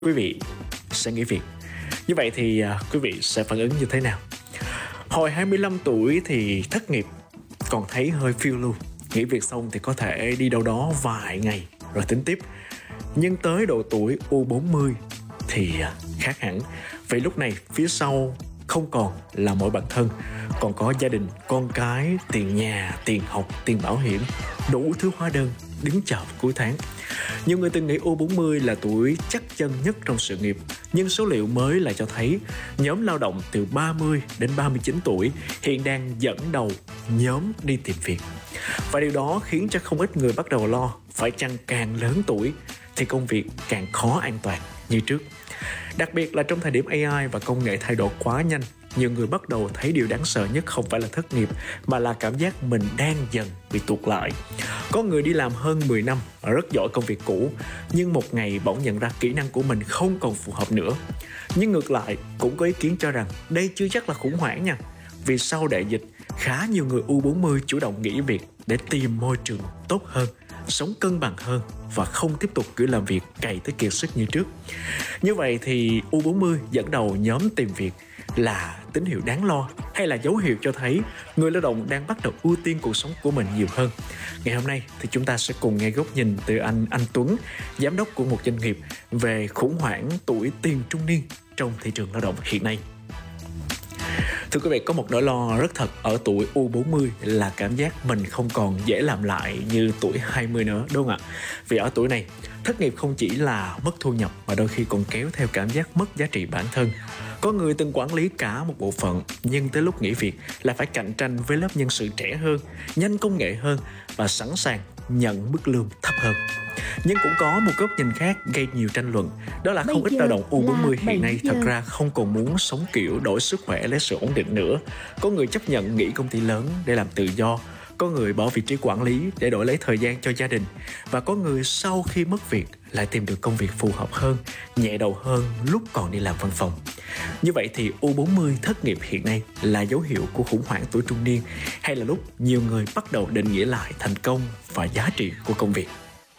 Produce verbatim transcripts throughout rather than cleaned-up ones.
quý vị sẽ nghỉ việc. Như vậy thì à, quý vị sẽ phản ứng như thế nào? Hồi hai mươi lăm tuổi thì thất nghiệp còn thấy hơi phiêu lưu. Nghỉ việc xong thì có thể đi đâu đó vài ngày rồi tính tiếp. Nhưng tới độ tuổi u bốn mươi thì à, khác hẳn. Vì lúc này phía sau không còn là mỗi bản thân, còn có gia đình, con cái, tiền nhà, tiền học, tiền bảo hiểm, đủ thứ hóa đơn đứng chờ cuối tháng. Nhiều người từng nghĩ u bốn mươi là tuổi chắc chân nhất trong sự nghiệp, nhưng số liệu mới lại cho thấy nhóm lao động từ ba mươi đến ba mươi chín tuổi hiện đang dẫn đầu nhóm đi tìm việc. Và điều đó khiến cho không ít người bắt đầu lo, phải chăng càng lớn tuổi thì công việc càng khó an toàn như trước. Đặc biệt là trong thời điểm a i và công nghệ thay đổi quá nhanh, nhiều người bắt đầu thấy điều đáng sợ nhất không phải là thất nghiệp, mà là cảm giác mình đang dần bị tụt lại. Có người đi làm hơn mười năm, rất giỏi công việc cũ, nhưng một ngày bỗng nhận ra kỹ năng của mình không còn phù hợp nữa. Nhưng ngược lại, cũng có ý kiến cho rằng đây chưa chắc là khủng hoảng nha. Vì sau đại dịch, khá nhiều người u bốn mươi chủ động nghỉ việc để tìm môi trường tốt hơn, sống cân bằng hơn và không tiếp tục cứ làm việc cày tới kiệt sức như trước. Như vậy thì u bốn mươi dẫn đầu nhóm tìm việc là tín hiệu đáng lo hay là dấu hiệu cho thấy người lao động đang bắt đầu ưu tiên cuộc sống của mình nhiều hơn? Ngày hôm nay thì chúng ta sẽ cùng nghe góc nhìn từ anh Anh Tuấn, giám đốc của một doanh nghiệp, về khủng hoảng tuổi tiền trung niên trong thị trường lao động hiện nay. Thưa quý vị, có một nỗi lo rất thật ở tuổi u bốn mươi là cảm giác mình không còn dễ làm lại như tuổi hai mươi nữa, đúng không ạ? Vì ở tuổi này, thất nghiệp không chỉ là mất thu nhập mà đôi khi còn kéo theo cảm giác mất giá trị bản thân. Có người từng quản lý cả một bộ phận, nhưng tới lúc nghỉ việc là phải cạnh tranh với lớp nhân sự trẻ hơn, nhanh công nghệ hơn và sẵn sàng nhận mức lương thấp hơn. Nhưng cũng có một góc nhìn khác gây nhiều tranh luận, đó là không ít lao động u bốn mươi hiện nay thật ra không còn muốn sống kiểu đổi sức khỏe lấy sự ổn định nữa. Có người chấp nhận nghỉ công ty lớn để làm tự do, có người bỏ vị trí quản lý để đổi lấy thời gian cho gia đình, và có người sau khi mất việc lại tìm được công việc phù hợp hơn, nhẹ đầu hơn lúc còn đi làm văn phòng. Như vậy thì u bốn mươi thất nghiệp hiện nay là dấu hiệu của khủng hoảng tuổi trung niên, hay là lúc nhiều người bắt đầu định nghĩa lại thành công và giá trị của công việc?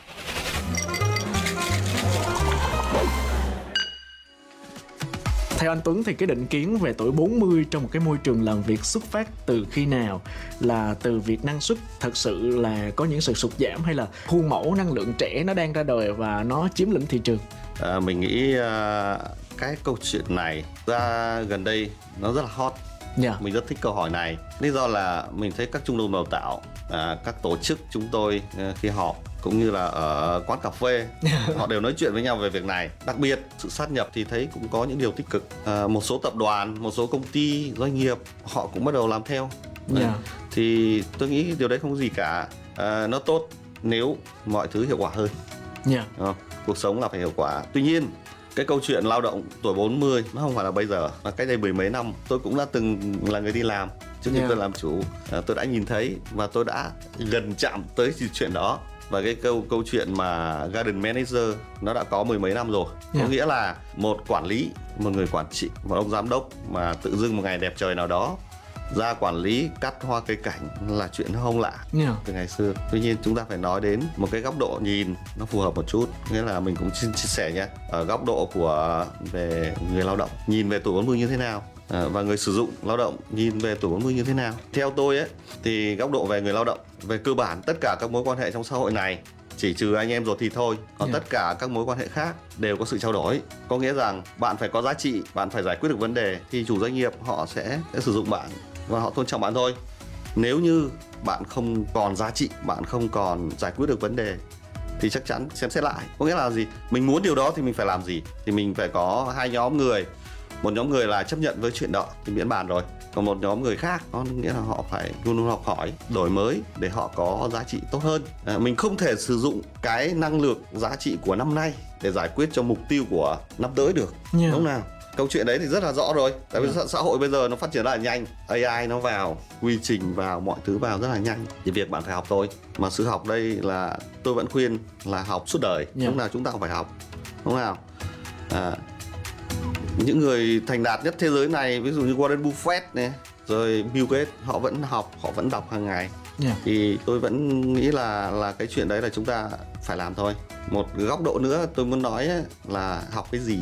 Theo anh Tuấn thì cái định kiến về tuổi bốn mươi trong một cái môi trường làm việc xuất phát từ khi nào? Là từ việc năng suất thật sự là có những sự sụt giảm, hay là khuôn mẫu năng lượng trẻ nó đang ra đời và nó chiếm lĩnh thị trường? À, mình nghĩ uh, cái câu chuyện này ra gần đây nó rất là hot. Yeah. Mình rất thích câu hỏi này. Lý do là mình thấy các trung tâm đào tạo, à, các tổ chức chúng tôi uh, khi họp cũng như là ở quán cà phê họ đều nói chuyện với nhau về việc này. Đặc biệt sự sát nhập thì thấy cũng có những điều tích cực. À, một số tập đoàn, một số công ty, doanh nghiệp họ cũng bắt đầu làm theo. Yeah. À, thì tôi nghĩ điều đấy không có gì cả. À, nó tốt nếu mọi thứ hiệu quả hơn. Yeah. À, cuộc sống là phải hiệu quả. Tuy nhiên cái câu chuyện lao động tuổi bốn mươi nó không phải là bây giờ, mà cách đây mười mấy năm tôi cũng đã từng là người đi làm trước khi yeah. tôi làm chủ. À, tôi đã nhìn thấy và tôi đã gần chạm tới chuyện đó. Và cái câu câu chuyện mà Garden Manager nó đã có mười mấy năm rồi. Yeah. Có nghĩa là một quản lý, một người quản trị, một ông giám đốc mà tự dưng một ngày đẹp trời nào đó ra quản lý cắt hoa cây cảnh là chuyện không lạ. Yeah. Từ ngày xưa. Tuy nhiên chúng ta phải nói đến một cái góc độ nhìn nó phù hợp một chút. Nghĩa là mình cũng chia, chia sẻ nhé, ở góc độ của về người lao động nhìn về tuổi bốn mươi như thế nào, à, và người sử dụng lao động nhìn về tuổi bốn mươi như thế nào. Theo tôi ấy thì góc độ về người lao động, về cơ bản tất cả các mối quan hệ trong xã hội này, chỉ trừ anh em ruột thì thôi, còn yeah. tất cả các mối quan hệ khác đều có sự trao đổi. Có nghĩa rằng bạn phải có giá trị, bạn phải giải quyết được vấn đề thì chủ doanh nghiệp họ sẽ, sẽ sử dụng bạn và họ tôn trọng bạn thôi. Nếu như bạn không còn giá trị, bạn không còn giải quyết được vấn đề thì chắc chắn xem xét lại. Có nghĩa là gì? Mình muốn điều đó thì mình phải làm gì? Thì mình phải có hai nhóm người. Một nhóm người là chấp nhận với chuyện đó thì miễn bàn rồi. Còn một nhóm người khác, có nghĩa là họ phải luôn luôn học hỏi, đổi mới để họ có giá trị tốt hơn. À, mình không thể sử dụng cái năng lượng giá trị của năm nay để giải quyết cho mục tiêu của năm tới được. Yeah. Đúng nào? Câu chuyện đấy thì rất là rõ rồi. Tại vì yeah. xã hội bây giờ nó phát triển rất là nhanh, a i nó vào, quy trình vào, mọi thứ vào rất là nhanh. Thì việc bạn phải học thôi. Mà sự học đây là tôi vẫn khuyên là học suốt đời. Yeah. Lúc nào chúng ta cũng phải học. Đúng nào? À, những người thành đạt nhất thế giới này, ví dụ như Warren Buffett này, rồi Bill Gates, họ vẫn học, họ vẫn đọc hàng ngày. Yeah. Thì tôi vẫn nghĩ là là cái chuyện đấy là chúng ta phải làm thôi. Một góc độ nữa tôi muốn nói là học cái gì